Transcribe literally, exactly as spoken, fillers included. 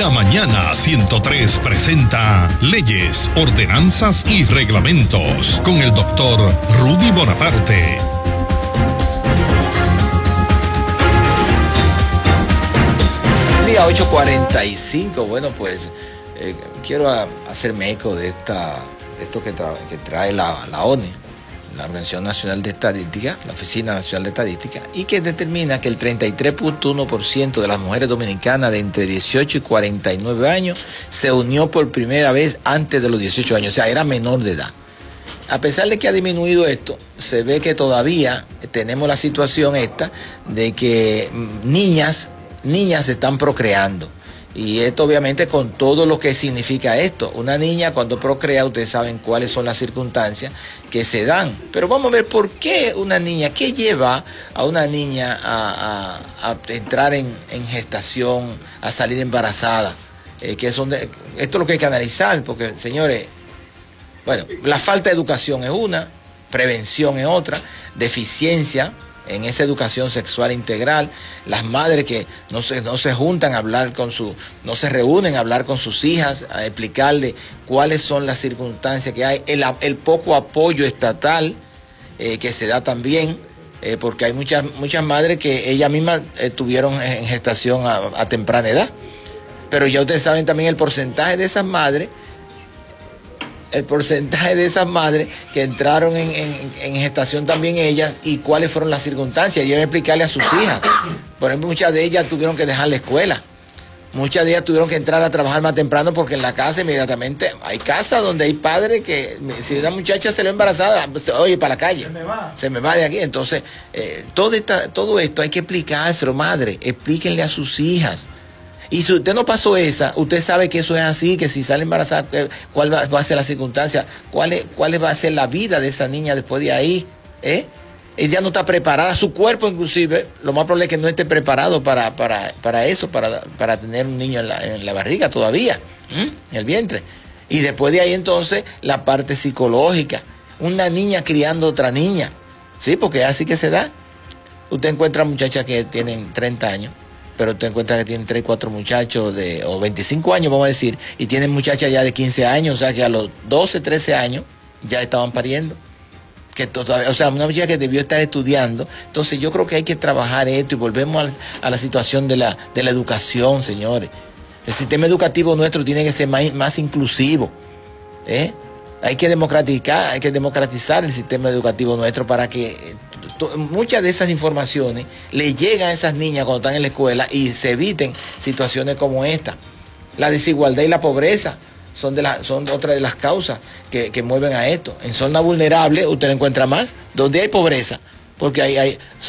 La Mañana ciento tres presenta Leyes, Ordenanzas y Reglamentos con el doctor Rudy Bonaparte. Día ocho cuarenta y cinco, bueno pues eh, quiero a, hacerme eco de, esta, de esto que, tra, que trae la, la O N E, la Organización Nacional de Estadística, la Oficina Nacional de Estadística, y que determina que el treinta y tres punto uno por ciento de las mujeres dominicanas de entre dieciocho y cuarenta y nueve años se unió por primera vez antes de los dieciocho años, o sea, era menor de edad. A pesar de que ha disminuido esto, se ve que todavía tenemos la situación esta de que niñas, niñas están procreando. Y esto obviamente con todo lo que significa esto. Una niña cuando procrea, ustedes saben cuáles son las circunstancias que se dan. Pero vamos a ver por qué una niña, qué lleva a una niña a, a, a entrar en, en gestación, a salir embarazada. Eh, que son de, esto es lo que hay que analizar, porque señores, bueno, la falta de educación es una, prevención es otra, deficiencia en esa educación sexual integral, las madres que no se, no se juntan a hablar con su, no se reúnen a hablar con sus hijas, a explicarle cuáles son las circunstancias que hay, el, el poco apoyo estatal eh, que se da también, eh, porque hay muchas, muchas madres que ellas mismas eh, tuvieron en gestación a, a temprana edad, pero ya ustedes saben también el porcentaje de esas madres, el porcentaje de esas madres que entraron en, en, en gestación también ellas y cuáles fueron las circunstancias. Y deben explicarle a sus hijas. Por ejemplo, muchas de ellas tuvieron que dejar la escuela. Muchas de ellas tuvieron que entrar a trabajar más temprano porque en la casa inmediatamente hay casas donde hay padres que si una muchacha se le embarazada, oye, para la calle. Se me va. Se me va de aquí. Entonces, eh, todo, esta, todo esto hay que explicárselo, madre. Explíquenle a sus hijas. Y si usted no pasó esa, usted sabe que eso es así, que si sale embarazada, cuál va, va a ser la circunstancia, cuál, es, cuál va a ser la vida de esa niña después de ahí, ¿eh? Ella no está preparada, su cuerpo inclusive, lo más probable es que no esté preparado para, para, para eso, para, para tener un niño en la, en la barriga todavía, ¿eh? En el vientre. Y después de ahí entonces la parte psicológica, una niña criando otra niña, ¿sí? Porque es así que se da. Usted encuentra muchachas que tienen treinta años, pero te encuentras que tienen tres, cuatro muchachos de, o veinticinco años, vamos a decir, y tienen muchachas ya de quince años, o sea que a los doce, trece años ya estaban pariendo. Que todavía, o sea, una muchacha que debió estar estudiando. Entonces yo creo que hay que trabajar esto y volvemos a, a la situación de la, de la educación, señores. El sistema educativo nuestro tiene que ser más, más inclusivo, ¿eh? Hay que democratizar, hay que democratizar el sistema educativo nuestro para que muchas de esas informaciones le lleguen a esas niñas cuando están en la escuela y se eviten situaciones como esta. La desigualdad y la pobreza son, de la, son otra de las causas que, que mueven a esto. En zonas vulnerables usted encuentra más, donde hay pobreza, porque hay... hay